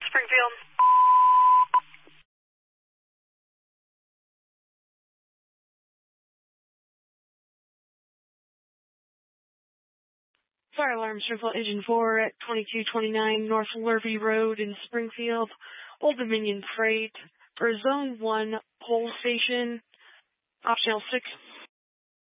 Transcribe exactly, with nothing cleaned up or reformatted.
Springfield. Fire alarm Springfield Engine four at twenty-two twenty-nine North Lurvy Road in Springfield. Old Dominion Freight for Zone one pole station. Optional six